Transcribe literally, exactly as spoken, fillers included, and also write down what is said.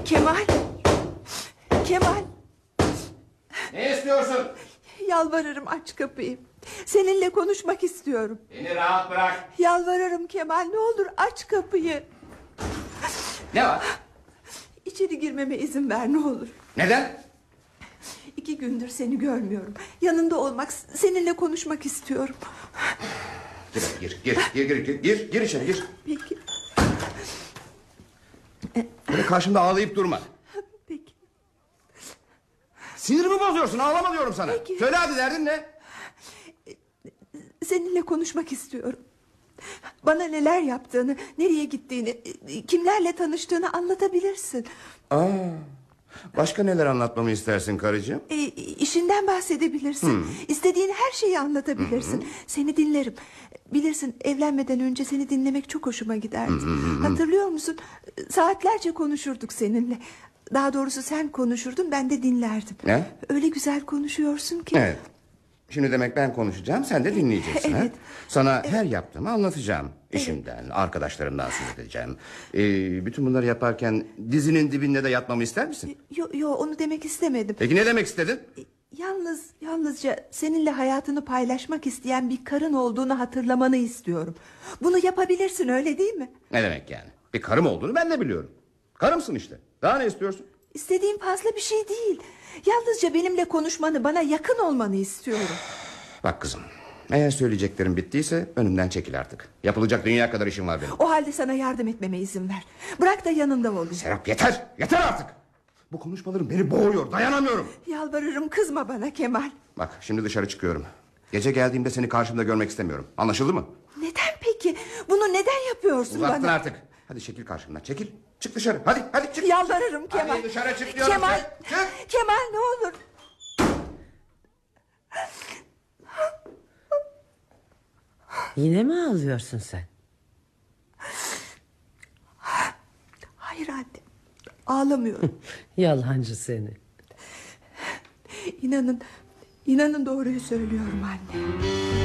Kemal. Kemal. Ne istiyorsun? Yalvarırım, aç kapıyı. Seninle konuşmak istiyorum. Beni rahat bırak. Yalvarırım Kemal, ne olur aç kapıyı. Ne var? İçeri girmeme izin ver ne olur. Neden? İki gündür seni görmüyorum. Yanında olmak, seninle konuşmak istiyorum. Gir gir gir gir gir gir gir, gir içeri gir. Peki. Böyle karşımda ağlayıp durma. Peki. Sinirimi bozuyorsun, ağlama diyorum sana. Peki. Söyle hadi, derdin ne? Seninle konuşmak istiyorum. Bana neler yaptığını, nereye gittiğini, kimlerle tanıştığını anlatabilirsin. Aa, başka neler anlatmamı istersin karıcığım? E, işinden bahsedebilirsin. Hmm. İstediğin her şeyi anlatabilirsin. Hmm. Seni dinlerim. Bilirsin, evlenmeden önce seni dinlemek çok hoşuma giderdi. Hmm. Hatırlıyor musun? Saatlerce konuşurduk seninle. Daha doğrusu sen konuşurdun, ben de dinlerdim. Ne? Öyle güzel konuşuyorsun ki. Evet. Şimdi demek ben konuşacağım, sen de dinleyeceksin. Evet. Ha? Sana evet. her yaptığımı anlatacağım. İşimden, evet. arkadaşlarımdan söz edeceğim. Ee, bütün bunları yaparken dizinin dibinde de yatmamı ister misin? Yo, yo, onu demek istemedim. Peki ne demek istedin? Yalnız, yalnızca seninle hayatını paylaşmak isteyen bir karın olduğunu hatırlamanı istiyorum. Bunu yapabilirsin, öyle değil mi? Ne demek yani? Bir karım olduğunu ben de biliyorum. Karımsın işte. Daha ne istiyorsun? İstediğim fazla bir şey değil. Yalnızca benimle konuşmanı, bana yakın olmanı istiyorum. Bak kızım, eğer söyleyeceklerim bittiyse önümden çekil artık. Yapılacak dünya kadar işim var benim. O halde sana yardım etmeme izin ver. Bırak da yanında olayım. Serap yeter, yeter artık. Bu konuşmaların beni boğuyor, dayanamıyorum. Yalvarırım, kızma bana Kemal. Bak, şimdi dışarı çıkıyorum. Gece geldiğimde seni karşımda görmek istemiyorum. Anlaşıldı mı? Neden peki? Bunu neden yapıyorsun Uzattın bana? artık. Hadi çekil karşımdan, çekil. Çık dışarı, hadi hadi çık. Yalvarırım Kemal. Hadi dışarı çık diyorum. Kemal, Çık, çık. Kemal ne olur. Yine mi ağlıyorsun sen? Hayır anne, ağlamıyorum. Yalancı seni. İnanın, inanın doğruyu söylüyorum anne.